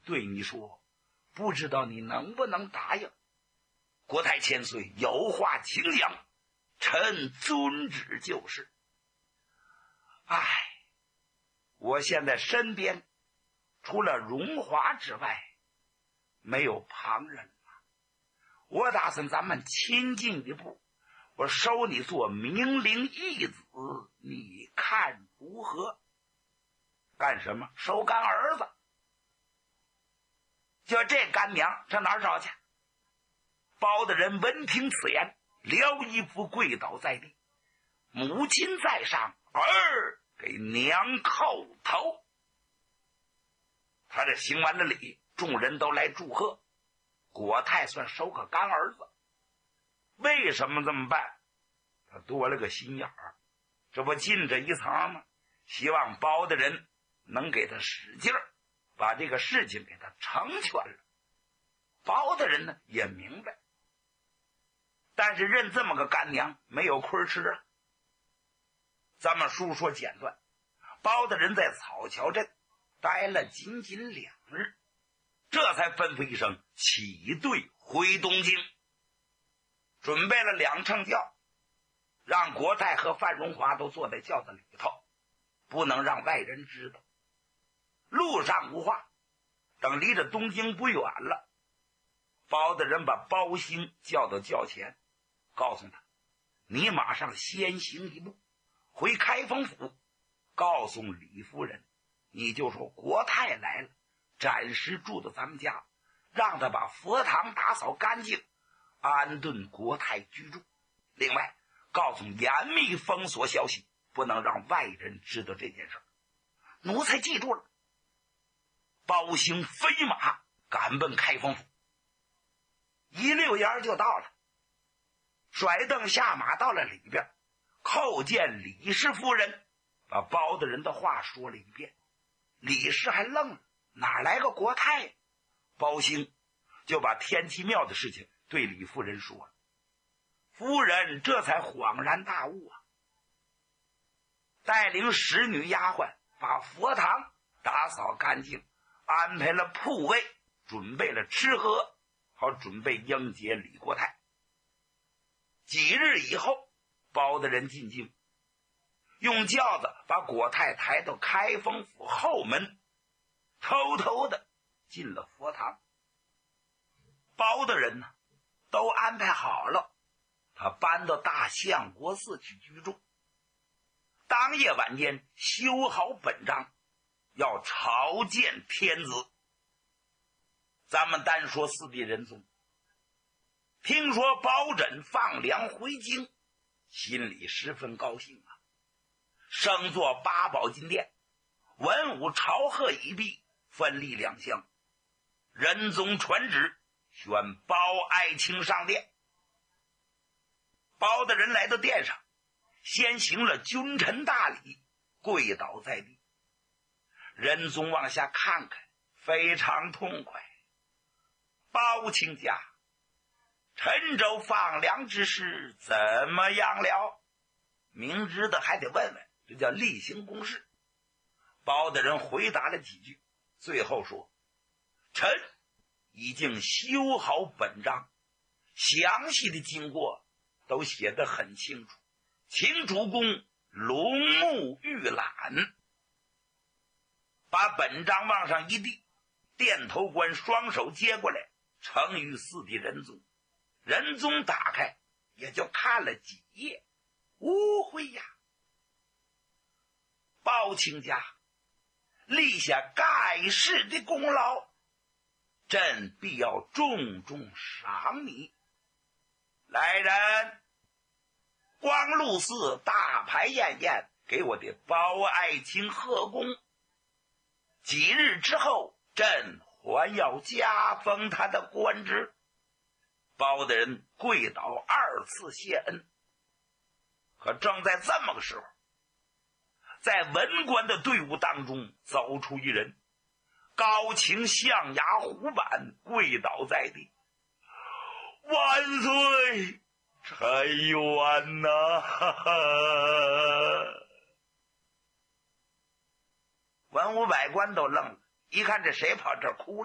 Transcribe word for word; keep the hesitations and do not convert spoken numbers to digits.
对你说，不知道你能不能答应？”国太千岁有话请讲，臣遵旨就是。唉，我现在身边除了荣华之外，没有旁人了。我打算咱们亲近一步，我收你做明灵义子，你看如何？干什么？收干儿子。就这干娘上哪儿找去？包大人闻听此言，撩衣服跪倒在地，母亲在上，儿给娘叩头。他这行完了礼，众人都来祝贺，果太算收个干儿子。为什么这么办？他多了个心眼儿，这不进这一层吗？希望包大人能给他使劲儿，把这个事情给他成全了。包大人呢也明白，但是认这么个干娘没有亏吃啊。咱们书说简短，包大人在草桥镇待了仅仅两日，这才吩咐一声起队回东京，准备了两乘轿，让国泰和范荣华都坐在轿子里头，不能让外人知道。路上无话，等离着东京不远了，包大人把包兴叫到轿前，告诉他：“你马上先行一步，回开封府，告诉李夫人，你就说国泰来了，暂时住到咱们家，让他把佛堂打扫干净，安顿国泰居住。另外，告诉严密封锁消息，不能让外人知道这件事。奴才记住了。”包兴飞马赶奔开封府，一溜烟就到了，甩蹬下马到了里边，叩见李氏夫人，把包大人的话说了一遍。李氏还愣了，哪来个国泰？包兴就把天齐庙的事情对李夫人说了，夫人这才恍然大悟啊，带领使女丫鬟把佛堂打扫干净，安排了铺位，准备了吃喝，好准备迎接李国泰。几日以后，包大人进京，用轿子把国泰抬到开封府后门，偷偷的进了佛堂。包大人呢，都安排好了，他搬到大相国寺去居住。当夜晚间修好本章，要朝见天子。咱们单说四弟仁宗，听说包拯放粮回京，心里十分高兴啊，升作八宝金殿，文武朝贺已毕，分立两厢。仁宗传旨，选包爱卿上殿。包大人来到殿上，先行了君臣大礼，跪倒在地。仁宗往下看看，非常痛快。包卿家，陈州放粮之事怎么样了？明知道还得问问，这叫例行公事。包大人回答了几句，最后说：“臣已经修好本章，详细的经过都写得很清楚，请主公龙目预览。”把本章往上一递，殿头官双手接过来，呈于四弟仁宗。仁宗打开，也就看了几页，误会呀！包卿家立下盖世的功劳，朕必要重重赏你。来人，光禄寺大排宴宴，给我的包爱卿贺功。几日之后，朕还要加封他的官职。包大人跪倒二次谢恩。可正在这么个时候，在文官的队伍当中走出一人，高擎象牙虎板，跪倒在地：“万岁，臣冤呐！”文武百官都愣了，一看这谁跑这儿哭了。